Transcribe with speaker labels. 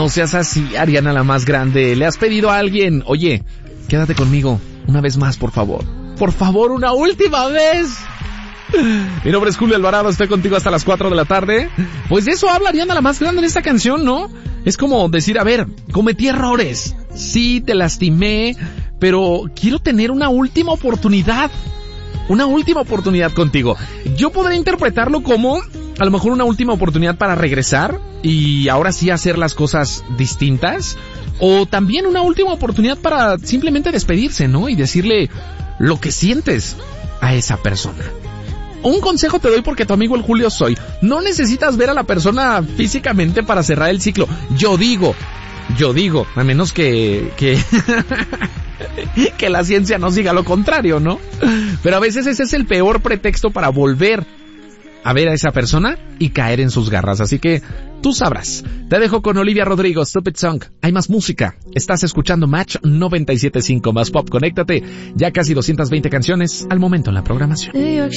Speaker 1: No seas así, Ariana la más grande. Le has pedido a alguien, oye, quédate conmigo una vez más, por favor. Por favor, una última vez. Mi nombre es Julio Alvarado, estoy contigo hasta las 4 de la tarde. Pues de eso habla Ariana la más grande en esta canción, ¿no? Es como decir, a ver, cometí errores. Sí, te lastimé, pero quiero tener una última oportunidad. Una última oportunidad contigo. Yo podría interpretarlo como, a lo mejor una última oportunidad para regresar y ahora sí hacer las cosas distintas. O también una última oportunidad para simplemente despedirse, ¿no? Y decirle lo que sientes a esa persona. Un consejo te doy porque tu amigo el Julio soy. No necesitas ver a la persona físicamente para cerrar el ciclo. Yo digo, a menos que que la ciencia nos diga lo contrario, ¿no? Pero a veces ese es el peor pretexto para volver a ver a esa persona y caer en sus garras. Así que tú sabrás. Te dejo con Olivia Rodrigo, Stupid Song. Hay más música. Estás escuchando Match 97.5 más pop. Conéctate. Ya casi 220 canciones al momento en la programación.